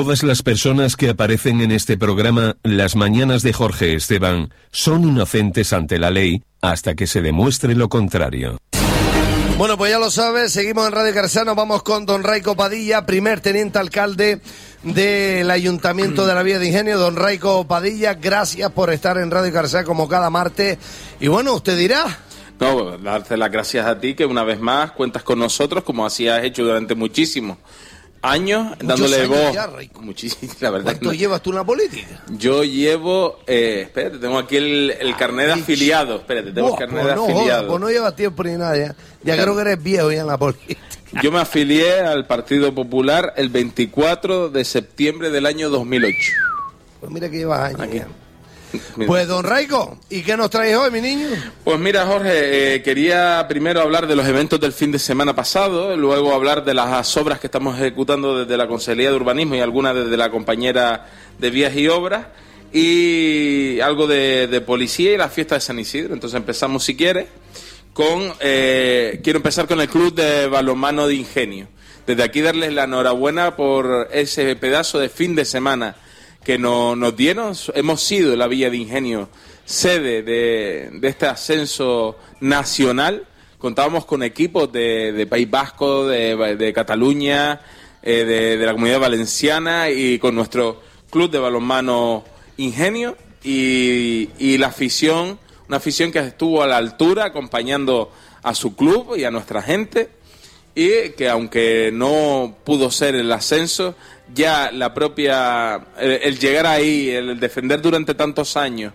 Todas las personas que aparecen en este programa, Las Mañanas de Jorge Esteban, son inocentes ante la ley hasta que se demuestre lo contrario. Bueno, pues ya lo sabes, seguimos en Radio Carcea, nos vamos con don Raico Padilla, primer teniente alcalde del Ayuntamiento de la Villa de Ingenio. Don Raico Padilla, gracias por estar en Radio Carcea como cada martes. Y bueno, usted dirá... No, darte las gracias a ti, que una vez más cuentas con nosotros, como así has hecho durante muchísimos años, dándole voz. Muchísimo, la verdad. ¿Cuánto llevas tú en la política? Yo llevo, espérate, tengo aquí el carnet de afiliado. Espérate, tengo el carnet de afiliado. Pues no llevas tiempo ni nada ya. Ya creo que eres viejo ya en la política. Yo me afilié al Partido Popular el 24 de septiembre del año 2008. Pues mira que llevas años. Aquí. Pues don Raico, ¿y qué nos traes hoy, mi niño? Pues mira, Jorge, quería primero hablar de los eventos del fin de semana pasado, luego hablar de las obras que estamos ejecutando desde la Consejería de Urbanismo y algunas desde la compañera de Vías y Obras, y algo de policía y la fiesta de San Isidro. Entonces empezamos, si quieres, quiero empezar con el Club de Balonmano de Ingenio. Desde aquí darles la enhorabuena por ese pedazo de fin de semana que nos dieron. Hemos sido la Villa de Ingenio sede de este ascenso nacional. Contábamos con equipos de País Vasco, de Cataluña, de la Comunidad Valenciana, y con nuestro Club de Balonmano Ingenio y la afición, una afición que estuvo a la altura acompañando a su club y a nuestra gente, y que aunque no pudo ser el ascenso, ya la propia, el llegar ahí, el defender durante tantos años,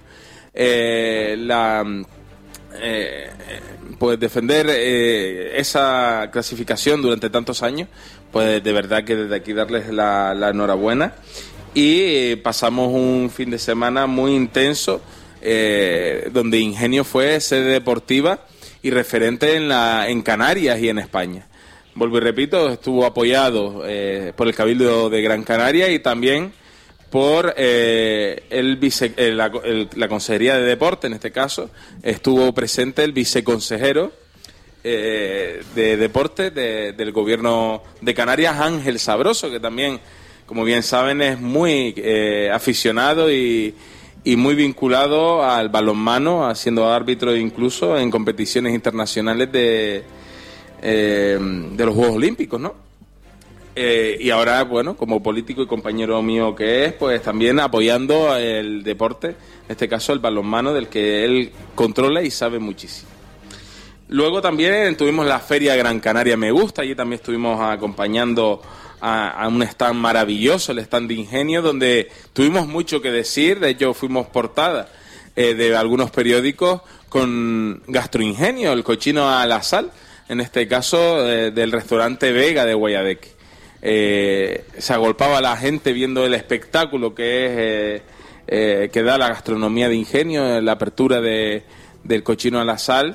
pues defender esa clasificación durante tantos años, pues de verdad que desde aquí darles la enhorabuena. Y pasamos un fin de semana muy intenso, donde Ingenio fue sede deportiva y referente en Canarias y en España. Vuelvo y repito, estuvo apoyado por el Cabildo de Gran Canaria y también por la Consejería de Deporte. En este caso estuvo presente el viceconsejero de Deporte del Gobierno de Canarias, Ángel Sabroso, que también, como bien saben, es muy aficionado y muy vinculado al balonmano, siendo árbitro incluso en competiciones internacionales de los Juegos Olímpicos, ¿no? Y ahora, bueno, como político y compañero mío que es, pues también apoyando el deporte, en este caso el balonmano, del que él controla y sabe muchísimo. Luego también tuvimos la Feria Gran Canaria Me Gusta, allí también estuvimos acompañando a un stand maravilloso, el stand de Ingenio, donde tuvimos mucho que decir. De hecho fuimos portada de algunos periódicos con Gastroingenio, el cochino a la sal, en este caso del restaurante Vega de Guayadeque. Se agolpaba la gente viendo el espectáculo que da la gastronomía de Ingenio, la apertura del cochino a la sal.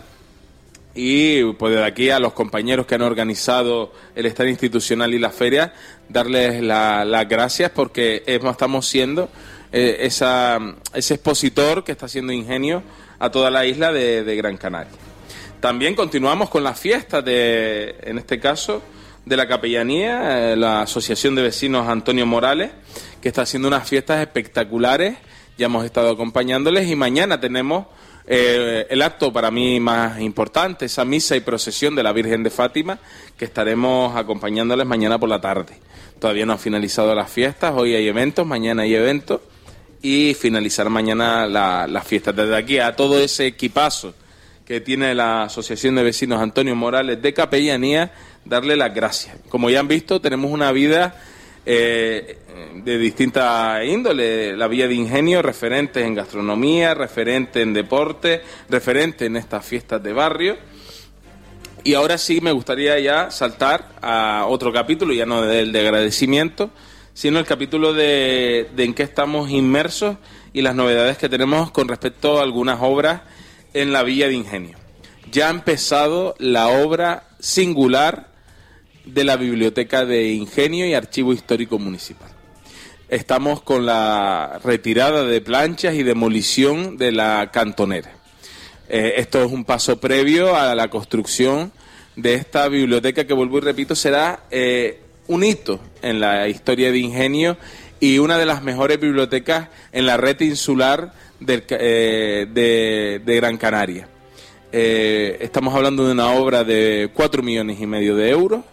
Y pues desde aquí a los compañeros que han organizado el stand institucional y la feria, darles las gracias, porque estamos siendo ese expositor que está haciendo Ingenio a toda la isla de Gran Canaria. También continuamos con las fiestas en este caso, de la capellanía, la Asociación de Vecinos Antonio Morales, que está haciendo unas fiestas espectaculares. Ya hemos estado acompañándoles y mañana tenemos el acto para mí más importante, esa misa y procesión de la Virgen de Fátima, que estaremos acompañándoles mañana por la tarde. Todavía no han finalizado las fiestas, hoy hay eventos, mañana hay eventos y finalizar mañana las fiestas. Desde aquí a todo ese equipazo que tiene la Asociación de Vecinos Antonio Morales de Capellanía, darle las gracias. Como ya han visto, tenemos una vida de distinta índole. La Villa de Ingenio, referentes en gastronomía, referente en deporte, referente en estas fiestas de barrio. Y ahora sí me gustaría ya saltar a otro capítulo, ya no del de agradecimiento, sino el capítulo de en qué estamos inmersos y las novedades que tenemos con respecto a algunas obras en la Villa de Ingenio. Ya ha empezado la obra singular de la Biblioteca de Ingenio y Archivo Histórico Municipal. Estamos con la retirada de planchas y demolición de la cantonera. Esto es un paso previo a la construcción de esta biblioteca que, vuelvo y repito, será un hito en la historia de Ingenio y una de las mejores bibliotecas en la red insular de Gran Canaria. Estamos hablando de una obra de 4,5 millones de euros,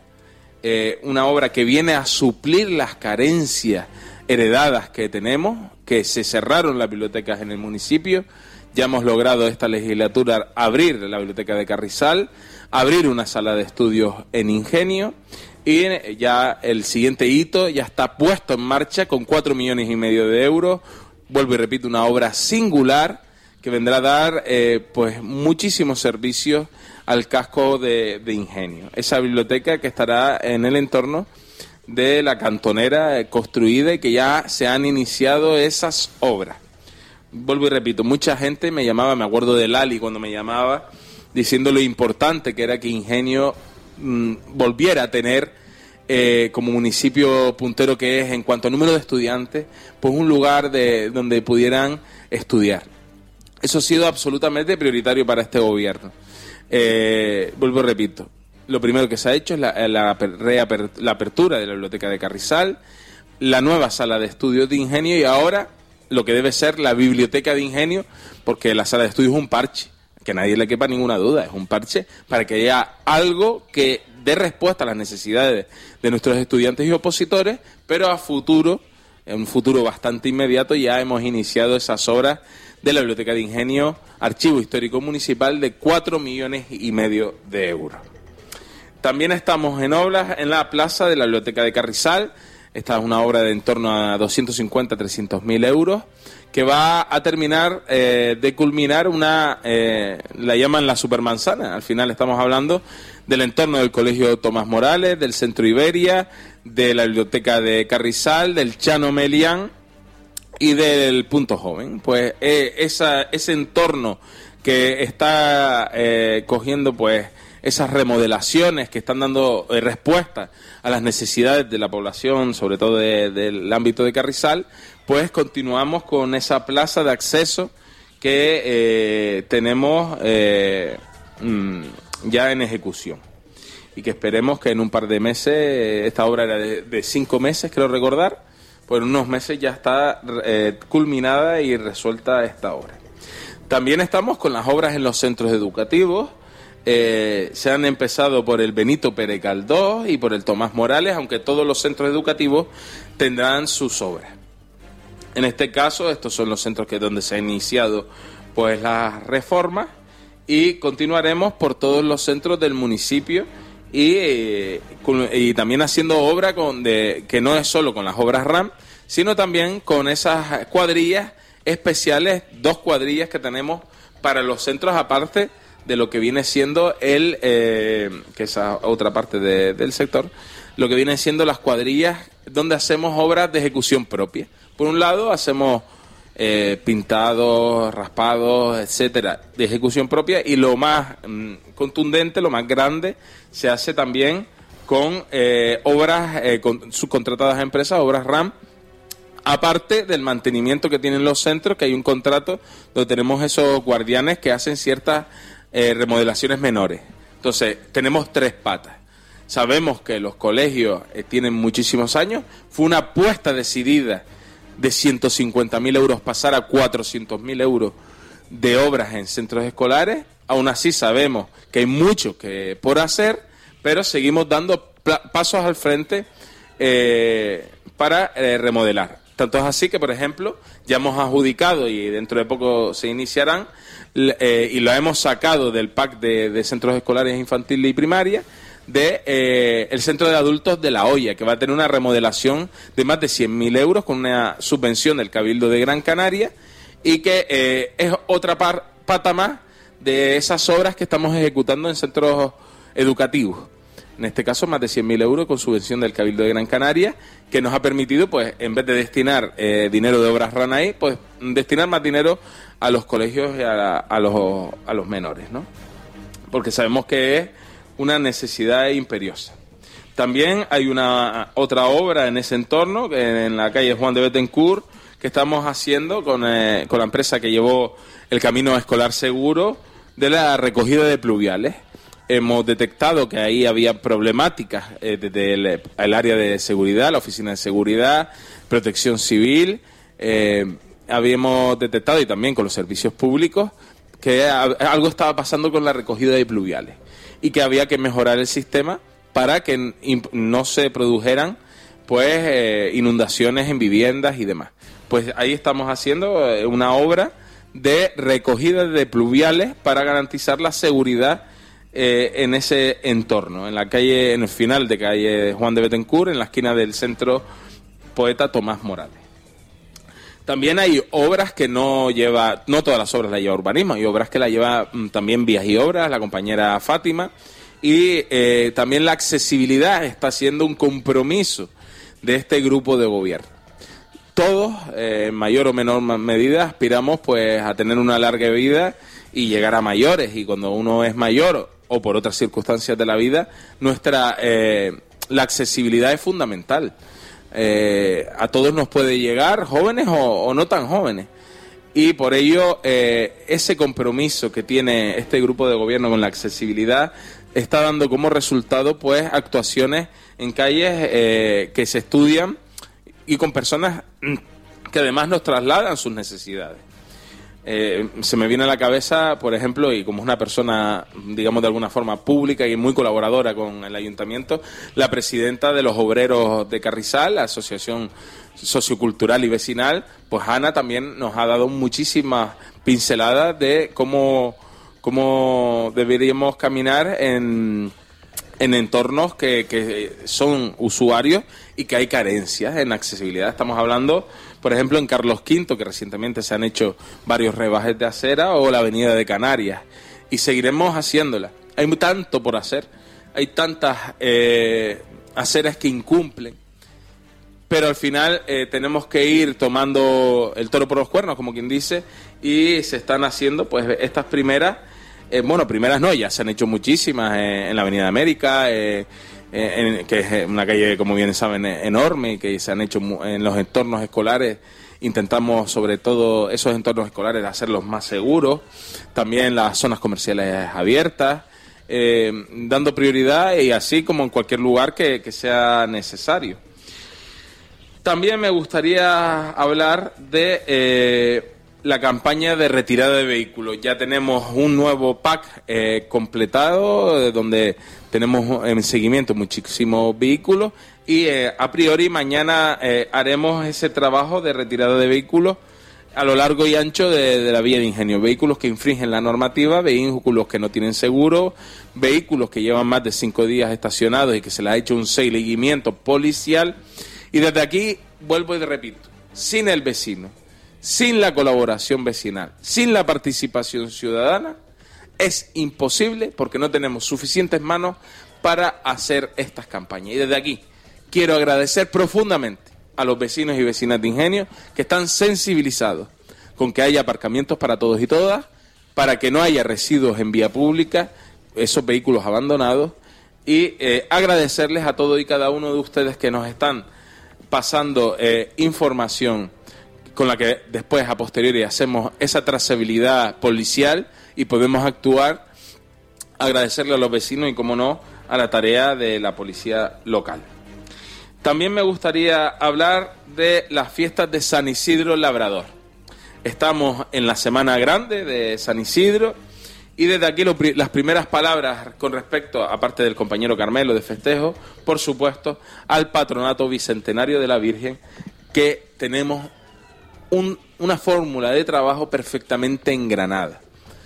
una obra que viene a suplir las carencias heredadas que tenemos, que se cerraron las bibliotecas en el municipio. Ya hemos logrado esta legislatura abrir la biblioteca de Carrizal, abrir una sala de estudios en Ingenio, y ya el siguiente hito ya está puesto en marcha con 4,5 millones de euros. Vuelvo y repito, una obra singular que vendrá a dar pues muchísimos servicios al casco de Ingenio. Esa biblioteca que estará en el entorno de la cantonera construida y que ya se han iniciado esas obras. Vuelvo y repito, mucha gente me llamaba, me acuerdo de Lali cuando me llamaba, diciendo lo importante que era que Ingenio volviera a tener, como municipio puntero que es en cuanto a número de estudiantes, pues un lugar donde pudieran estudiar. Eso ha sido absolutamente prioritario para este gobierno. Vuelvo y repito, lo primero que se ha hecho es la apertura de la biblioteca de Carrizal, la nueva sala de estudios de Ingenio y ahora lo que debe ser la biblioteca de Ingenio, porque la sala de estudios es un parche, que a nadie le quepa ninguna duda, es un parche para que haya algo que dé respuesta a las necesidades de nuestros estudiantes y opositores, pero a futuro, en un futuro bastante inmediato, ya hemos iniciado esas obras de la Biblioteca de Ingenio, Archivo Histórico Municipal, de 4,5 millones de euros. También estamos en obras en la plaza de la Biblioteca de Carrizal. Esta es una obra de en torno a 250 a 300.000 euros, que va a terminar de culminar la llaman la supermanzana. Al final estamos hablando del entorno del Colegio Tomás Morales, del Centro Iberia, de la Biblioteca de Carrizal, del Chano Melián y del Punto Joven. Pues ese entorno que está cogiendo pues esas remodelaciones que están dando respuesta a las necesidades de la población, sobre todo del ámbito de Carrizal, pues continuamos con esa plaza de acceso que tenemos ya en ejecución y que esperemos que en un par de meses, esta obra era de 5 meses, creo recordar, pues en unos meses ya está culminada y resuelta esta obra. También estamos con las obras en los centros educativos. Se han empezado por el Benito Pérez Galdós y por el Tomás Morales, aunque todos los centros educativos tendrán sus obras. En este caso, estos son los centros donde se han iniciado pues las reformas, y continuaremos por todos los centros del municipio y también haciendo obra que no es solo con las obras RAM, sino también con esas cuadrillas especiales, 2 cuadrillas que tenemos para los centros, aparte de lo que viene siendo que esa otra parte del sector, lo que vienen siendo las cuadrillas donde hacemos obras de ejecución propia. Por un lado hacemos pintados, raspados, etcétera, de ejecución propia, y lo más contundente, lo más grande, se hace también con obras con subcontratadas a empresas, obras RAM, aparte del mantenimiento que tienen los centros, que hay un contrato donde tenemos esos guardianes que hacen ciertas remodelaciones menores. Entonces, tenemos 3 patas. Sabemos que los colegios tienen muchísimos años. Fue una apuesta decidida de 150.000 euros pasar a 400.000 euros de obras en centros escolares. Aún así sabemos que hay mucho por hacer, pero seguimos dando pasos al frente para remodelar. Tanto es así que, por ejemplo, ya hemos adjudicado y dentro de poco se iniciarán, y lo hemos sacado del PAC de centros escolares infantiles y primaria, el centro de adultos de La Hoya, que va a tener una remodelación de más de 100.000 euros con una subvención del Cabildo de Gran Canaria, y que es otra pata más de esas obras que estamos ejecutando en centros educativos. En este caso, más de 100.000 euros con subvención del Cabildo de Gran Canaria, que nos ha permitido, pues, en vez de destinar dinero de obras RAN ahí, pues, destinar más dinero a los colegios y a los menores, ¿no? Porque sabemos que es una necesidad imperiosa. También hay otra obra en ese entorno, en la calle Juan de Bettencourt, que estamos haciendo con la empresa que llevó el Camino Escolar Seguro, de la recogida de pluviales. hemos detectado que ahí había problemáticas desde el área de seguridad, la oficina de seguridad, protección civil. Habíamos detectado, y también con los servicios públicos, que algo estaba pasando con la recogida de pluviales y que había que mejorar el sistema para que no se produjeran pues inundaciones en viviendas y demás. Pues ahí estamos haciendo una obra de recogida de pluviales para garantizar la seguridad en ese entorno, en la calle, en el final de calle Juan de Betancourt, en la esquina del centro Poeta Tomás Morales. También hay obras que no todas las obras las lleva urbanismo, hay obras que la lleva también Vías y Obras, la compañera Fátima, y también la accesibilidad está siendo un compromiso de este grupo de gobierno. Todos, en mayor o menor medida, aspiramos pues a tener una larga vida y llegar a mayores, y cuando uno es mayor o por otras circunstancias de la vida, la accesibilidad es fundamental. A todos nos puede llegar, jóvenes o no tan jóvenes, y por ello ese compromiso que tiene este grupo de gobierno con la accesibilidad está dando como resultado pues actuaciones en calles que se estudian y con personas que además nos trasladan sus necesidades. Se me viene a la cabeza, por ejemplo, y como es una persona, digamos, de alguna forma pública y muy colaboradora con el ayuntamiento, la presidenta de los obreros de Carrizal, la Asociación Sociocultural y Vecinal, pues Ana también nos ha dado muchísimas pinceladas de cómo deberíamos caminar en entornos que son usuarios y que hay carencias en accesibilidad. Estamos hablando, por ejemplo, en Carlos V, que recientemente se han hecho varios rebajes de acera, o la Avenida de Canarias, y seguiremos haciéndola. Hay tanto por hacer, hay tantas aceras que incumplen, pero al final tenemos que ir tomando el toro por los cuernos, como quien dice, y se están haciendo pues estas primeras, primeras no, ya se han hecho muchísimas en la Avenida de América, que es una calle, como bien saben, enorme, y que se han hecho en los entornos escolares. Intentamos, sobre todo, esos entornos escolares hacerlos más seguros, también las zonas comerciales abiertas, dando prioridad, y así como en cualquier lugar que sea necesario. También me gustaría hablar de la campaña de retirada de vehículos. Ya tenemos un nuevo pack completado, donde tenemos en seguimiento muchísimos vehículos, y a priori mañana haremos ese trabajo de retirada de vehículos a lo largo y ancho de la vía de Ingenio. Vehículos que infringen la normativa, vehículos que no tienen seguro, vehículos que llevan más de 5 días estacionados y que se les ha hecho un seguimiento policial. Y desde aquí vuelvo y repito, sin el vecino, sin la colaboración vecinal, sin la participación ciudadana, es imposible, porque no tenemos suficientes manos para hacer estas campañas. Y desde aquí quiero agradecer profundamente a los vecinos y vecinas de Ingenio, que están sensibilizados con que haya aparcamientos para todos y todas, para que no haya residuos en vía pública, esos vehículos abandonados, y agradecerles a todos y cada uno de ustedes que nos están pasando información con la que después, a posteriori, hacemos esa trazabilidad policial y podemos actuar. Agradecerle a los vecinos y, como no, a la tarea de la policía local. También me gustaría hablar de las fiestas de San Isidro Labrador. Estamos en la Semana Grande de San Isidro, y desde aquí las primeras palabras con respecto, aparte del compañero Carmelo de festejo, por supuesto, al Patronato Bicentenario de la Virgen, que tenemos una fórmula de trabajo perfectamente engranada.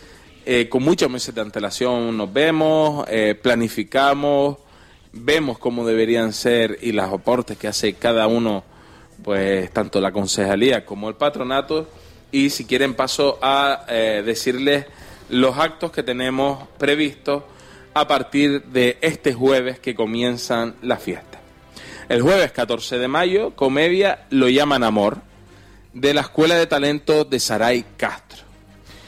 Con muchos meses de antelación nos vemos, planificamos, vemos cómo deberían ser y los aportes que hace cada uno, pues tanto la concejalía como el patronato. Y si quieren paso a decirles los actos que tenemos previstos a partir de este jueves, que comienzan las fiestas. El jueves 14 de mayo, comedia Lo llaman amor, de la Escuela de Talentos de Saray Castro.